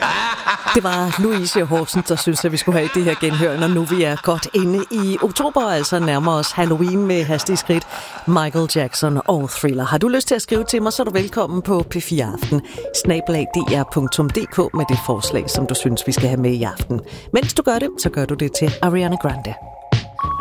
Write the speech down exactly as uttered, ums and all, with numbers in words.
Det var Louise Horsens, der synes, at vi skulle have det her genhør, når nu vi er godt inde i oktober, altså nærmer os Halloween med hastige skridt. Michael Jackson og Thriller. Har du lyst til at skrive til mig, så er du velkommen på P fire Aften. snabel-a d r punktum d k med det forslag, som du synes, vi skal have med i aften. Mens du gør det, så gør du det til Ariana Grande.